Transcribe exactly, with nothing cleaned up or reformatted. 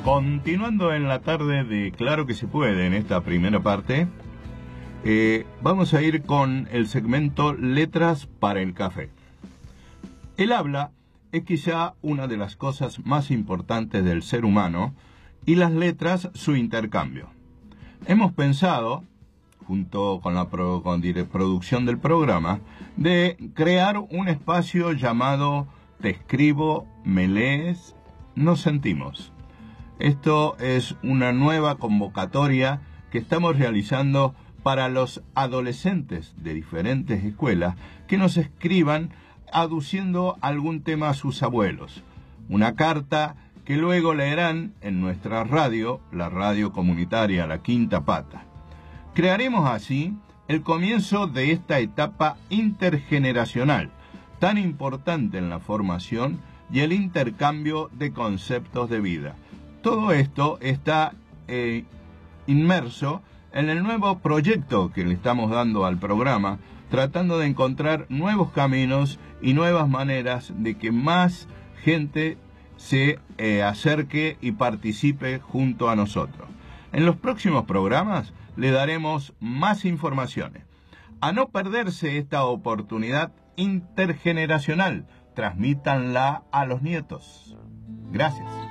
Continuando en la tarde de Claro que se puede, en esta primera parte, eh, vamos a ir con el segmento Letras para el Café. El habla es quizá una de las cosas más importantes del ser humano y las letras su intercambio. Hemos pensado, junto con la pro, con producción del programa, de crear un espacio llamado Te escribo, me lees, nos sentimos. Esto es una nueva convocatoria que estamos realizando para los adolescentes de diferentes escuelas que nos escriban aduciendo algún tema a sus abuelos. Una carta que luego leerán en nuestra radio, la radio comunitaria La Quinta Pata. Crearemos así el comienzo de esta etapa intergeneracional, tan importante en la formación y el intercambio de conceptos de vida. Todo esto está eh, inmerso en el nuevo proyecto que le estamos dando al programa, tratando de encontrar nuevos caminos y nuevas maneras de que más gente se eh, acerque y participe junto a nosotros. En los próximos programas le daremos más informaciones. A no perderse esta oportunidad intergeneracional, transmítanla a los nietos. Gracias.